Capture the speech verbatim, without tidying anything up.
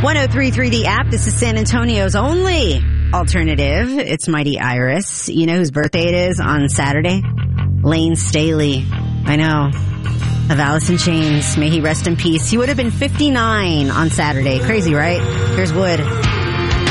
one oh three point three The App. This is San Antonio's only alternative. It's Mighty Iris. You know whose birthday it is on Saturday? Lane Staley. I know. Of Alice in Chains. May he rest in peace. He would have been fifty-nine on Saturday. Crazy, right? Here's Wood.